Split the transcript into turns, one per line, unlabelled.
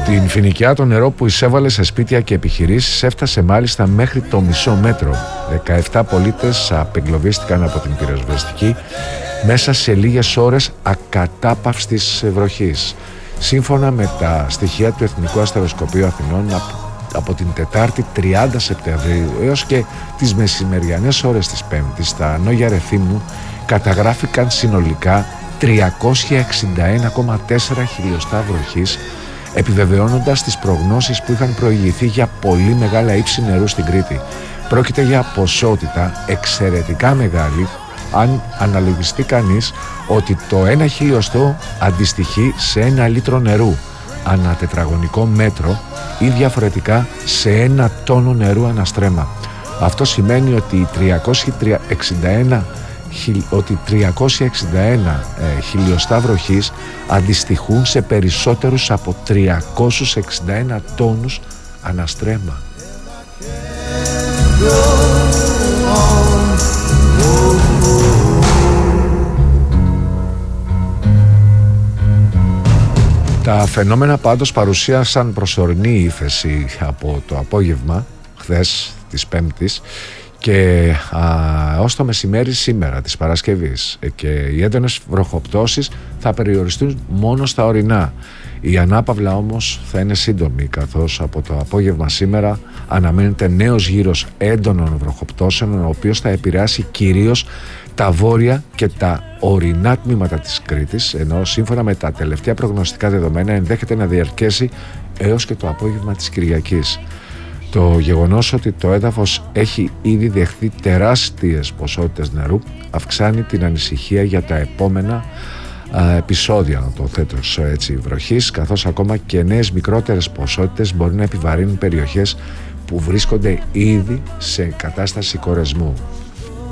Στην Φοινικιά το νερό που εισέβαλε σε σπίτια και επιχειρήσεις έφτασε μάλιστα μέχρι το μισό μέτρο. 17 πολίτες απεγκλωβίστηκαν από την πυροσβεστική μέσα σε λίγες ώρες ακατάπαυστης βροχής. Σύμφωνα με τα στοιχεία του Εθνικού Αστεροσκοπείου Αθηνών, από την Τετάρτη 30 Σεπτεμβρίου έως και τις μεσημεριανές ώρες της Πέμπτης στα Νόγια Ρεθύμνου καταγράφηκαν συνολικά 361,4 χιλιοστά βροχής, επιβεβαιώνοντας τις προγνώσεις που είχαν προηγηθεί για πολύ μεγάλα ύψη νερού στην Κρήτη. Πρόκειται για ποσότητα εξαιρετικά μεγάλη, αν αναλογιστεί κανείς ότι το 1 χιλιοστό αντιστοιχεί σε 1 λίτρο νερού ανά τετραγωνικό μέτρο ή διαφορετικά σε 1 τόνο νερού αναστρέμμα. Αυτό σημαίνει ότι 361 χιλιοστά βροχής αντιστοιχούν σε περισσότερους από 361 τόνους αναστρέμμα. Τα φαινόμενα πάντως παρουσίασαν προσωρινή ύφεση από το απόγευμα χθες της Πέμπτης και ως το μεσημέρι σήμερα της Παρασκευής, και οι έντονες βροχοπτώσεις θα περιοριστούν μόνο στα ορεινά. Η ανάπαυλα όμως θα είναι σύντομη, καθώς από το απόγευμα σήμερα αναμένεται νέος γύρος έντονων βροχοπτώσεων, ο οποίος θα επηρεάσει κυρίως τα βόρεια και τα ορεινά τμήματα της Κρήτης, ενώ σύμφωνα με τα τελευταία προγνωστικά δεδομένα ενδέχεται να διαρκέσει έως και το απόγευμα της Κυριακής. Το γεγονός ότι το έδαφος έχει ήδη δεχθεί τεράστιες ποσότητες νερού αυξάνει την ανησυχία για τα επόμενα επεισόδια, να το θέτω έτσι, βροχής, καθώς ακόμα και νέες μικρότερες ποσότητες μπορεί να επιβαρύνουν περιοχές που βρίσκονται ήδη σε κατάσταση κορεσμού.